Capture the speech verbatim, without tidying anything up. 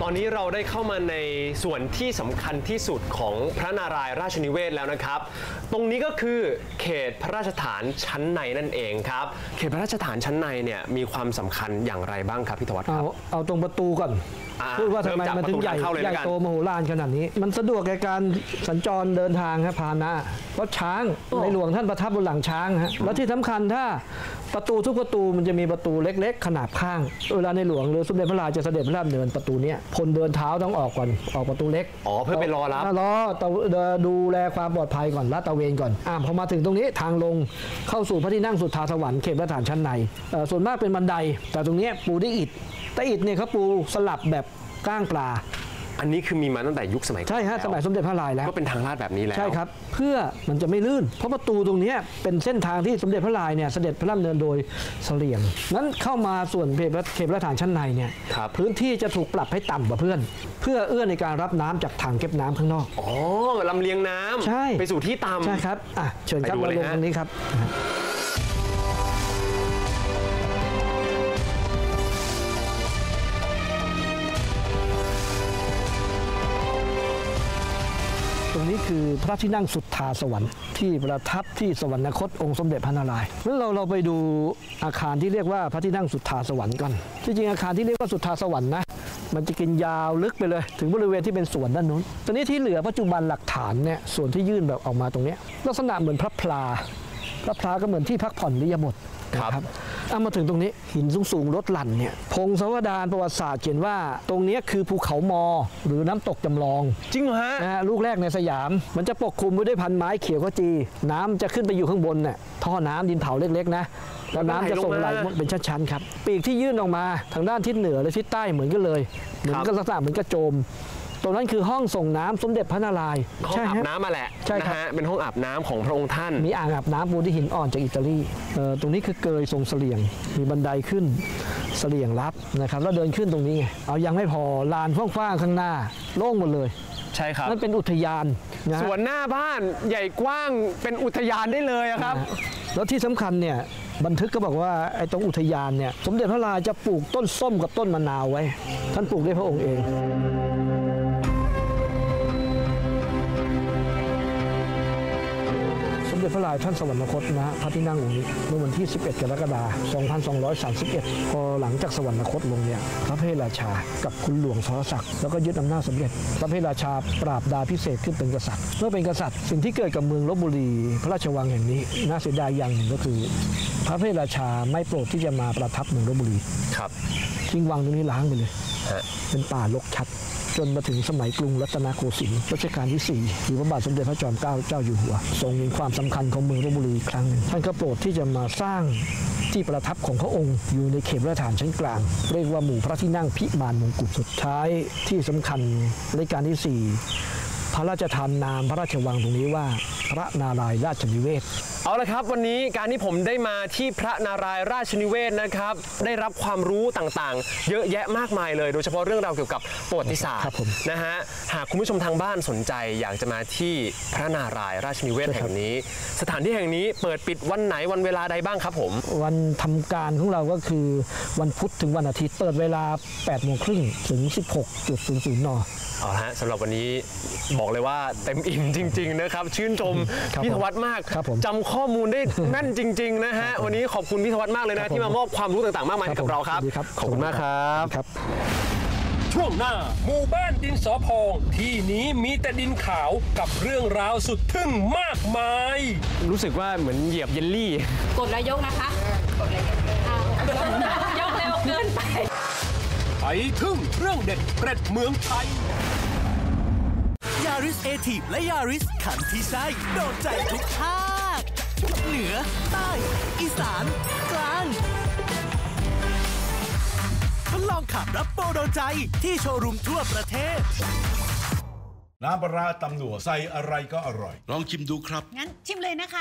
อนนี้เราได้เข้ามาในส่วนที่สำคัญที่สุดของพระนารายณ์ราชนิเวศแล้วนะครับตรงนี้ก็คือเขตพระราชฐานชั้นในนั่นเองครับเขตพระราชฐานชั้นในเนี่ยมีความสำคัญอย่างไรบ้างครับพี่ธวัชครับเอาเอาตรงประตูก่อนพูดว่าทำไมมันถึงใหญ่ใหญ่โตมโหฬารขนาดนี้มันสะดวกในการสัญจรเดินทางครับพาหนะรถช้างในหลวงท่านประทับบนหลังช้างฮะแล้วที่สำคัญถ้าประตูทุกประตูมันจะมีประตูเล็กๆขนาดข้างเวลาในหลวงหรือสมเด็จพระราชจะเสด็จพระราชดำเนินประตูนี้พลเดินเท้าต้องออกก่อนออกประตูเล็กอ๋อเพื่อไปรอรับรอดูแลความปลอดภัยก่อนลาดตระเวนก่อนอ่าพอมาถึงตรงนี้ทางลงเข้าสู่พระที่นั่งสุทธาสวรรค์เขตพระราชฐานชั้นในส่วนมากเป็นบันไดแต่ตรงนี้ปูด้วยอิฐแต่อิฐเนี่ยเขาปูสลับแบบก้างปลาอันนี้คือมีมาตั้งแต่ยุคสมัยใช่ฮะสมัยสมเด็จพระนารายณ์แล้วก็เป็นทางลาดแบบนี้แล้วใช่ครับเพื่อมันจะไม่ลื่นเพราะประตูตรงนี้เป็นเส้นทางที่สมเด็จพระนารายณ์เนี่ยเสด็จพระราชดำเนินโดยเสลี่ยงนั้นเข้ามาส่วนเขตพระราชฐานชั้นในเนี่ยพื้นที่จะถูกปรับให้ต่ำกว่าเพื่อนเพื่อเอื้อในการรับน้ำจากถังเก็บน้ำข้างนอกอ๋อลำเลียงน้ำใช่ไปสู่ที่ต่ำใช่ครับอ่ะเชิญครับมาลงตรงนี้ครับตรงนี้คือพระที่นั่งสุทธาสวรรค์ที่ประทับที่สวรรคตองค์สมเด็จพระนารายณ์แล้วเราเราไปดูอาคารที่เรียกว่าพระที่นั่งสุทธาสวรรค์กันที่จริงอาคารที่เรียกว่าสุทธาสวรรค์นะมันจะกินยาวลึกไปเลยถึงบริเวณที่เป็นสวนด้านนู้นตอนนี้ที่เหลือปัจจุบันหลักฐานเนี่ยส่วนที่ยื่นแบบออกมาตรงนี้ลักษณะเหมือนพระพลาพระพลาก็เหมือนที่พักผ่อนนิยมบทครับเอามาถึงตรงนี้หินสูงๆลดหลั่นเนี่ยพงศาวดารประวัติศาสตร์เขียนว่าตรงนี้คือภูเขามอหรือน้ำตกจำลองจริงเหรอฮะนะลูกแรกในสยามมันจะปกคลุมไว้ด้วยพันไม้เขียวขจีน้ำจะขึ้นไปอยู่ข้างบนเนี่ยท่อน้ำดินเผาเล็กๆนะแล้วน้ำจะส่งไหลเป็นชั้นๆครับปีกที่ยื่นออกมาทางด้านทิศเหนือและทิศใต้เหมือนกันเลยเหมือนกับลักษณะเหมือนกระโจมตรงนั้นคือห้องส่งน้ำสมเด็จพระนารายณ์ห้องอาบน้ำมาแหละใช่ครับเป็นห้องอาบน้ำของพระองค์ท่านมีอ่างอาบน้ำปูที่หินอ่อนจากอิตาลีตรงนี้คือเกยทรงเสลี่ยงมีบันไดขึ้นเสลี่ยงลับนะครับแล้วเดินขึ้นตรงนี้ไงเอายังไม่พอลานกว้างๆข้างหน้าโล่งหมดเลยใช่ครับนั่นเป็นอุทยานสวนหน้าบ้านใหญ่กว้างเป็นอุทยานได้เลยครับแล้วที่สำคัญเนี่ยบันทึกก็บอกว่าไอ้ตรงอุทยานเนี่ยสมเด็จพระนารายณ์จะปลูกต้นส้มกับต้นมะนาวไว้ท่านปลูกด้วยพระองค์เองสมเด็จพระนารายณ์ท่านสวรรคตนะพระที่นั่งองค์นี้เมื่อวันที่สิบเอ็ดกรกฎาคมสองพันสองร้อยสามสิบเอ็ดพอหลังจากสวรรคตลงเนี่ยพระเพทราชากับคุณหลวงทรศักดิ์แล้วก็ยึดอำนาจสมเด็จพระเพทราชาปราบดาพิเศษขึ้นเป็นกษัตริย์เมื่อเป็นกษัตริย์สิ่งที่เกิดกับเมืองลพบุรีพระราชวังแห่งนี้น่าเสียดายอย่างหนึ่งก็คือพระเพทราชาไม่โปรดที่จะมาประทับเมืองลพบุรีครับทิ้งวังตรงนี้ล้างไปเลยเป็นป่ารกชัดจนมาถึงสมัยกรุงรัตนโกสินทร์รัชกาลที่สี่หรือพระบาทสมเด็จพระจอมเกล้าเจ้าอยู่หัวทรงเห็นความสำคัญของเมืองลพบุรีครั้งหนึ่งท่านก็โปรดที่จะมาสร้างที่ประทับของพระองค์อยู่ในเขตพระราชฐานชั้นกลางเรียกว่าหมู่พระที่นั่งพิมานมงกุฎสุดท้ายที่สำคัญรัชกาลที่สี่พระราชทานนามพระราชวังตรงนี้ว่าพระนารายณ์ราชนิเวศเอาละครับวันนี้การที่ผมได้มาที่พระนารายณ์ราชนิเวศนะครับได้รับความรู้ต่างๆเยอะแยะมากมายเลยโดยเฉพาะเรื่องราวเกี่ยวกับประวัติศาสตร์นะฮะหากคุณผู้ชมทางบ้านสนใจอยากจะมาที่พระนารายณ์ราชนิเวศแห่งนี้สถานที่แห่งนี้เปิดปิดวันไหนวันเวลาใดบ้างครับผมวันทำการของเราก็คือวันพุธถึงวันอาทิตย์เปิดเวลาแปดโมงครึ่งถึง สิบหกนาฬิกา นเอาละฮะสำหรับวันนี้บอกเลยว่าเต็มอิ่มจริงๆนะครับชื่นชมพี่ธวัชมากจำข้อมูลได้แม่นจริงๆนะฮะวันนี้ขอบคุณพี่ธวัชมากเลยนะที่มามอบความรู้ต่างๆมากมายให้กับเราครับขอบคุณมากครับช่วงหน้าหมู่บ้านดินสอพองที่นี้มีแต่ดินขาวกับเรื่องราวสุดทึ่งมากมายรู้สึกว่าเหมือนเหยียบเยลลี่กดแล้วยกนะคะกดแล้วยกเลยยกเร็วเกินไปไปทึ่งเรื่องเด็ดเกร็ดเมืองไทยยาริสเอทีฟและยาริสขันที่ใช่โดนใจทุกภาคเหนือใต้อีสานกลางทดลองขับรับโปรโดนใจที่โชว์รูมทั่วประเทศน้ำปลาร้าตำหนัวใส่อะไรก็อร่อยลองชิมดูครับงั้นชิมเลยนะคะ